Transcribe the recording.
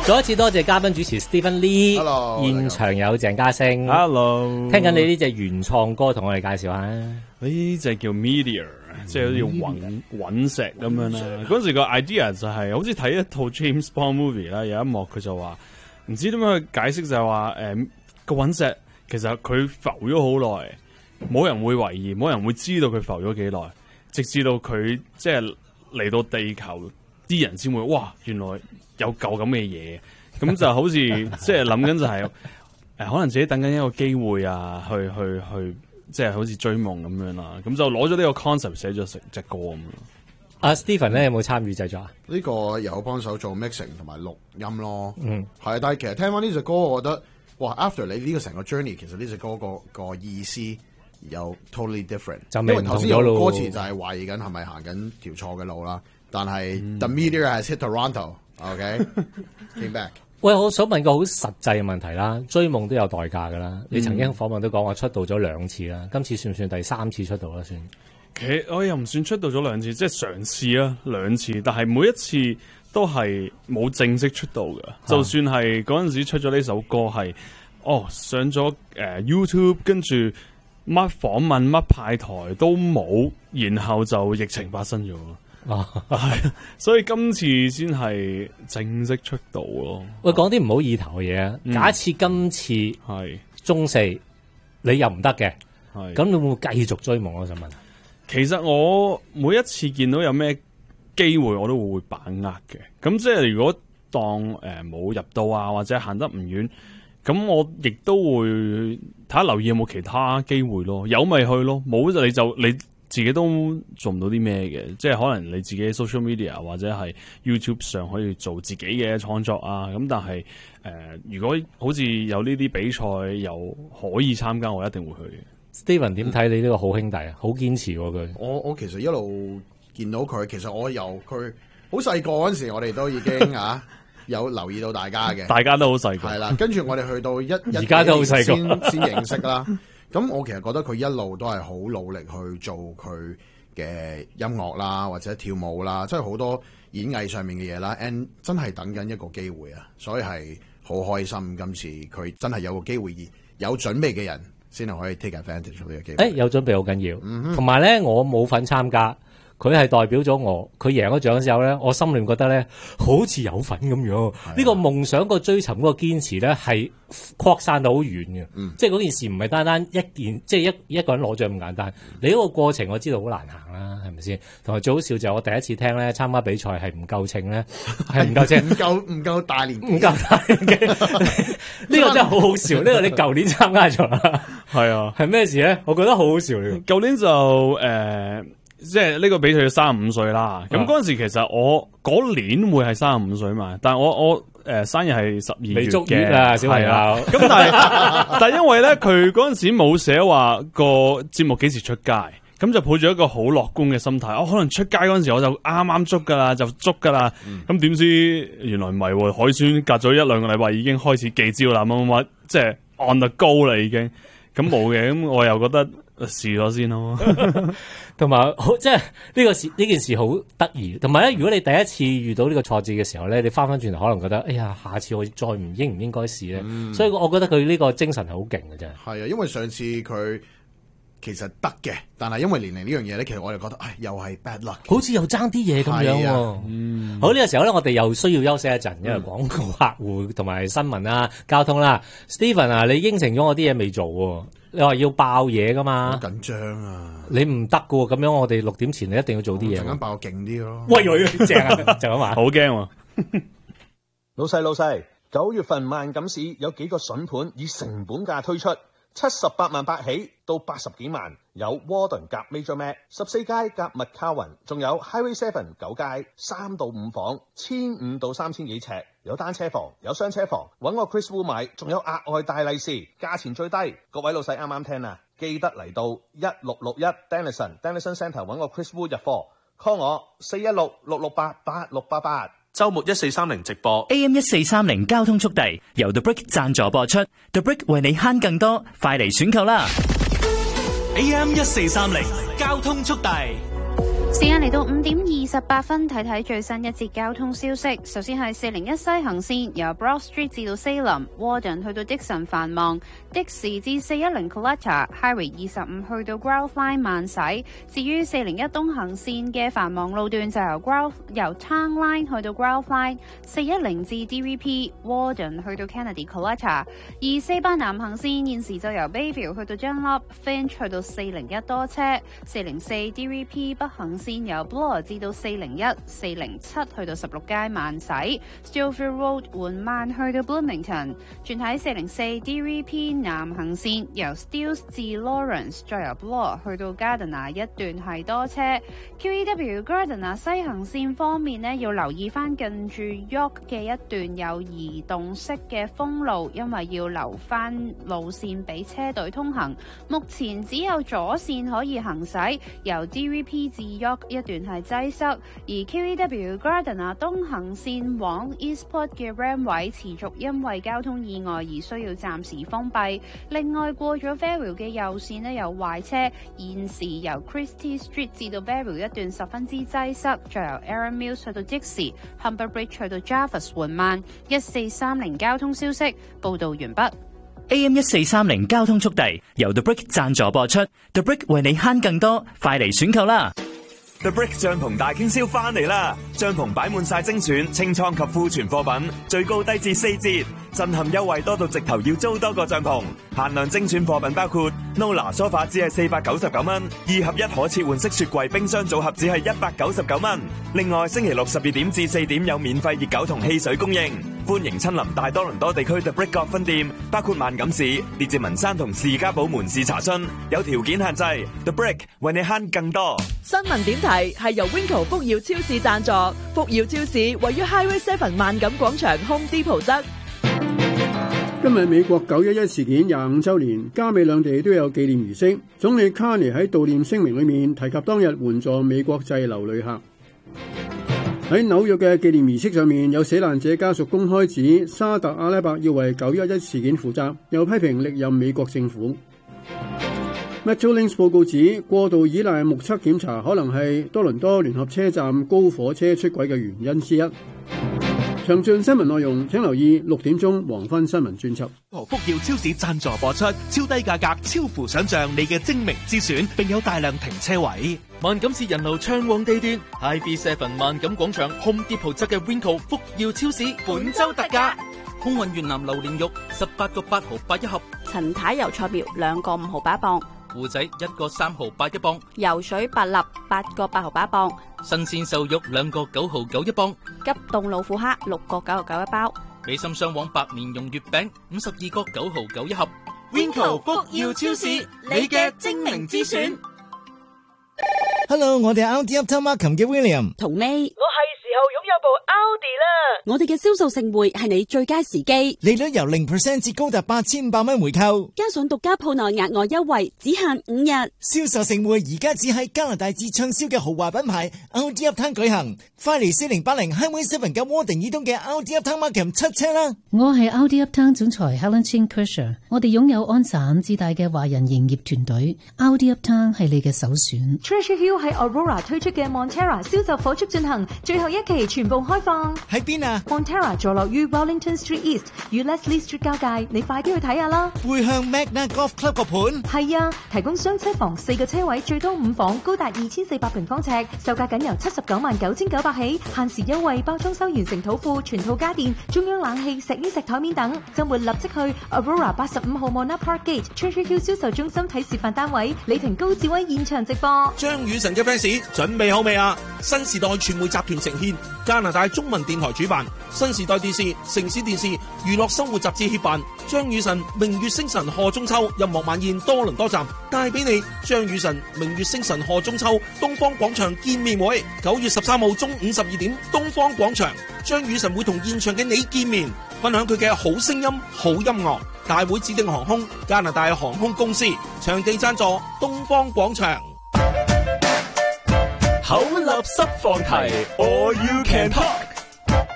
再一次多謝嘉賓主持 Stephen Lee， 現場有鄭嘉星 ，Hello， 聽緊你呢隻原創歌，同我哋介紹下。 呢隻叫 Meteor， 即係好似隕石咁樣啦。嗰時個 idea 就係好似睇一套 James Bond movie 啦，有一幕佢就話唔知點樣去解釋，就係話個隕石其實佢浮咗好耐，冇人會懷疑，冇人會知道佢浮咗幾耐，直至到佢即係嚟到地球，啲人先會哇，原來有嚿咁嘅嘢，咁就好似即係諗緊就係可能自己等緊一個機會啊，去即係好似追夢咁樣啦，咁就攞咗呢個 concept 寫咗成隻歌咁咯。 阿 Stephen 咧有冇參與製作啊？ 呢個有幫手做 mixing 同埋錄音咯，係，但係其實聽翻呢隻歌，我覺得哇 ，after 你呢個成個 journey， 其實呢隻歌個意思有 totally different， 因為頭先有歌詞就係懷疑緊係咪行緊條錯嘅路啦，但係 The Meteor has hit Toronto，OK，came back。 喂，我想問個好實際嘅問題啦，追夢都有代價噶啦。你曾經訪問都講話出道咗2次啦，今次算唔算第3次出道啦？算， 其實我又唔算出道咗2次，即係嘗試啦2次，但係每一次都係冇正式出道嘅。就算係嗰陣時出咗呢首歌係，上咗YouTube， 跟住乜訪問乜派台都冇，然後就疫情發生咗。係，所以今次先係正式出道咯。 喂，講啲唔好意頭嘅嘢啊！假設今次係中4，你又唔得嘅，咁你會唔會繼續追夢？我想問。 其實我每一次見到有咩機會，我都會把握嘅。咁即係如果當冇入到啊，或者行得唔遠，咁我亦都會睇下留意有冇其他機會咯。有咪去咯，冇就你自己都做唔到啲咩嘅，即係可能你自己 social media 或者係 YouTube 上可以做自己嘅創作啊，咁但係如果好似有呢啲比賽又可以參加，我一定會去嘅。 Stephen 點睇你呢個好兄弟啊？好堅持喎佢。 我其實一路見到佢，其實我由佢好細個嗰陣時，我哋都已經有留意到大家嘅， 大家都好細個， 係啦。跟住我哋去到而家都好細個先認識啦。咁我其實覺得佢一路都係好努力去做佢嘅音樂啦，或者跳舞啦，即係好多演藝上面嘅嘢啦。and 真係等緊一個機會啊，所以係好開心。今次佢真係有個機會，而有準備嘅人先係可以 take advantage 呢個機會。 有準備好緊要，同埋咧我冇份參加。佢係代表咗我，佢贏咗獎之後咧，我心裏面覺得咧，好似有份咁樣。呢個夢想個追尋嗰個堅持咧，係擴散到好遠嘅。即係嗰件事唔係單單一件，即係一個人攞獎咁簡單。你嗰個過程我知道好難行啦，係咪先？同埋最好笑就係我第一次聽咧，參加比賽係唔夠稱咧，係唔夠稱， 唔夠大年紀， 唔夠大年紀。呢個真係好好笑。呢個你舊年參加咗啦， 係啊， 係咩事咧？我覺得好好笑呢個。 舊年就即係呢個比賽要35歲啦，咁嗰陣時其實我嗰年會係35歲嘛，但係我生日係12月嘅， 未足月啊小朋友。 咁但係因為咧佢嗰陣時冇寫話個節目幾時出街，咁就抱住一個好樂觀嘅心態，可能出街嗰陣時我就啱啱捉噶啦，就捉噶啦。咁點知原來唔係喎，海選隔咗1-2個禮拜已經開始記招啦，乜即係 on the go 啦已經。咁冇嘅，咁我又覺得試咗先咯。 同埋即係呢件事好得意，同埋咧，如果你第一次遇到呢個挫折嘅時候咧，你翻轉頭可能覺得，哎呀，下次我再唔應該試咧。所以我覺得佢呢個精神係好勁嘅啫。係啊，因為上次佢其實得嘅，但係因為年齡呢樣嘢咧，其實我哋覺得，又係 bad luck， 好似又爭啲嘢咁樣。好，呢個時候咧，我哋又需要休息一陣，因為廣告客戶同埋新聞啦、交通啦。Stephen 啊，你應承咗我啲嘢未做喎？你話要爆嘢噶嘛？ 好緊張啊！ 你唔得噶喎，咁樣我哋6點前你一定要做啲嘢。 陣間爆勁啲咯！ 喂，正啊，就咁話。 好驚喎！ 老細，9月份萬錦市有幾個筍盤以成本價推出，78萬8起到80幾萬，有 Warden 夾 Major Mac 14街夾 McCowan， 仲有 Highway 7 9街3到5房，1500到3000幾尺，有單車房，有雙車房，搵我 Chris Wu 買，仲有額外大利是，價錢最低。各位老細啱啱聽啊，記得嚟到1661 Denison Centre 搵我 Chris Wu 入貨 ，call 我416-668-8688。 周末1430直播 AM 1430交通速遞由 The Brick 贊助播出 ，The Brick 為你慳更多，快嚟選購啦 ！AM 1430交通速遞。 時間嚟到5點28分，睇睇最新一節交通消息。首先係401西行線由 Broad Street 至到 Salem、Warden 去到 Dixon 繁忙，的士至410 Coletta Highway 25去到 Grove Line 慢駛。至於401東行線嘅繁忙路段就由 Town Line 去到 Grove Line 410至 DVP、Warden 去到 Kennedy Coletta。而400南行線現時就由 Bayview 去到 Dunlop、Finch 去到401多車，404 DVP 北行線由 Bloor 至到401、407去到16街慢駛 ，Stillfield Road 緩慢去到 Bloomington， 轉睇404 DVP 南行線由 Stills 至 Lawrence， 再由 Bloor 去到 Gardiner 一段係多車。QEW Gardiner 西行線方面呢，要留意翻近住 York 嘅一段有移動式嘅封路，因為要留翻路線俾車隊通行。目前只有左線可以行駛，由 DVP 至 York一段係擠塞，而 QEW Gardiner 東行線往 Eastport 嘅 Ram 位持續因為交通意外而需要暫時封閉。另外過咗 Fairview 嘅右線呢，有壞車，現時由 Christie Street 至到 Fairview 一段十分之擠塞，再由 Aaron Mills 去到 Dixie、Humber Bridge 去到 Jarvis 緩慢。1430交通消息報導完畢。 AM 1430交通速遞由 The Brick 贊助播出 ，The Brick 為你慳更多，快嚟選購啦！ The Brick 帳篷大傾銷翻嚟啦！帳篷擺滿晒精選清倉及庫存貨品，最高低至4折，震撼優惠多到直頭要租多個帳篷。限量精選貨品包括 Nola 梳化只係499蚊，2合1可切換式雪櫃冰箱組合只係199蚊。另外星期六12點至4點有免費熱狗同汽水供應。歡迎親臨大多倫多地區 The Brick 各分店，包括萬錦市、列治文山同士嘉堡門市查詢，有條件限制。The Brick 為你慳更多。 新聞點題係由 Winco 福耀超市贊助，福耀超市位於 Highway 7萬錦廣場 Home Depot 側。 今日美國911事件25週年，加美兩地都有紀念儀式。總理卡尼喺悼念聲明裏面提及當日援助美國滯留旅客。喺紐約嘅紀念儀式上面，有死難者家屬公開指沙特阿拉伯要為911事件負責，又批評歷任美國政府。Metrolinx 報告指過度依賴目測檢查可能係多倫多聯合車站高火車出軌嘅原因之一。詳盡新聞內容請留意6點鐘黃昏新聞專輯。 福耀超市贊助播出，超低價格，超乎想象，你嘅精明之選，並有大量停車位。萬錦市人流暢旺地段 ，HB7 萬錦廣場 Home Depot 側嘅 Winco 福耀超市本周特價，空運越南榴蓮肉18個8毫8一盒， 陳太油菜苗2個5毫8一磅。 糊仔1個3毫8一磅， 游水白粒8個8毫8一磅， 新鮮瘦肉2個9毫9一磅， 急凍老虎蝦6個9毫9一包， 美心雙黃白蓮蓉月餅52個9毫9一盒。Winco 福耀超市，你嘅精明之選。 Hello， 我哋係 Audi Uptown Markham 嘅 William， 同你。後擁有部 Audi 啦！我哋嘅銷售盛會係你最佳時機， 利率由0% 至高達8500蚊回購， 加上獨家鋪內額外優惠，只限5日。 銷售盛會而家只喺加拿大至暢銷嘅豪華品牌 Audi Uptown 舉行，快嚟4080 Highway 7嘅窩定以東嘅 Audi Uptown Markham 出車啦！ 我係 Audi Uptown 總裁 Helen Chin Kersher， 我哋擁有安省至大嘅華人營業團隊 ，Audi Uptown 係你嘅首選。 Treasure Hill 喺 Aurora 推出嘅 Montera 銷售火速進行，最後一期全部開放。 喺邊啊 ？Montera 坐落於 Wellington Street East 與 Leslie Street 交界，你快啲去睇下啦！ 背向 Magna Golf Club 個盤。 係啊，提供雙車房4個車位，最多5房，高達2400平方尺，售價僅由799900起，限時優惠，包裝修完成土庫，全套家電，中央冷氣、石英石台面等。週末立即去 Aurora 85號 Mona Park Gate Treasure Hill 銷售中心睇示範單位，李婷高志威現場直播。 張雨晨嘅 fans 準備好未啊？新時代傳媒集團呈獻，加拿大中文電台主辦，新時代電視、城市電視、娛樂生活雜誌協辦，張雨晨明月星辰賀中秋音樂晚宴多倫多站帶俾你張雨晨明月星辰賀中秋東方廣場見面會，9月13號中午12點東方廣場，張雨晨會同現場嘅你見面，分享佢嘅好聲音好音樂。大會指定航空加拿大航空公司，場地贊助東方廣場。 口立濕放題 ，All You Can Talk。